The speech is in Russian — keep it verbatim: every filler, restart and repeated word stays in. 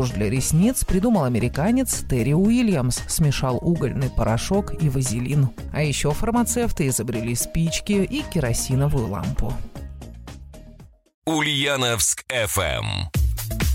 для ресниц придумал американец Терри Уильямс, смешал угольный порошок и вазелин. А еще фармацевты изобрели спички и керосиновую лампу. Ульяновск эф эм.